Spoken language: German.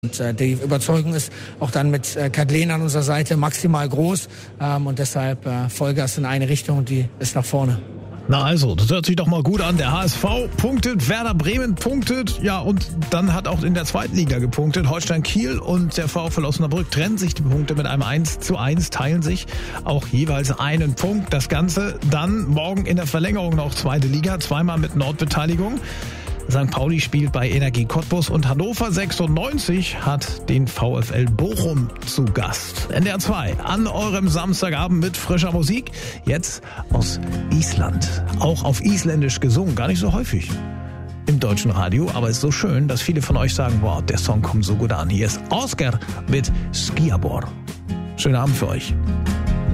Und die Überzeugung ist auch dann mit Kathleen an unserer Seite maximal groß und deshalb Vollgas in eine Richtung und die ist nach vorne. Na also, das hört sich doch mal gut an. Der HSV punktet, Werder Bremen punktet, ja, und dann hat auch in der zweiten Liga gepunktet. Holstein Kiel und der VfL Osnabrück trennen sich die Punkte mit einem 1:1, teilen sich auch jeweils einen Punkt. Das Ganze dann morgen in der Verlängerung noch zweite Liga, zweimal mit Nordbeteiligung. St. Pauli spielt bei Energie Cottbus und Hannover 96 hat den VfL Bochum zu Gast. NDR 2 an eurem Samstagabend mit frischer Musik. Jetzt aus Island. Auch auf Isländisch gesungen, gar nicht so häufig im deutschen Radio, aber es ist so schön, dass viele von euch sagen, wow, der Song kommt so gut an. Hier ist Oscar mit Skiabor. Schönen Abend für euch.